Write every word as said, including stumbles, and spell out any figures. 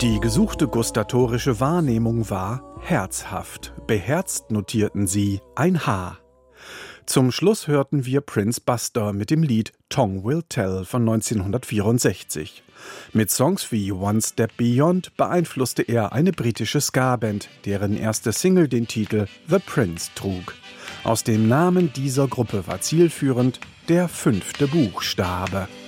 Die gesuchte gustatorische Wahrnehmung war herzhaft. Beherzt notierten sie ein H. Zum Schluss hörten wir Prince Buster mit dem Lied Tongue Will Tell von neunzehnhundertvierundsechzig. Mit Songs wie One Step Beyond beeinflusste er eine britische Ska-Band, deren erste Single den Titel The Prince trug. Aus dem Namen dieser Gruppe war zielführend der fünfte Buchstabe.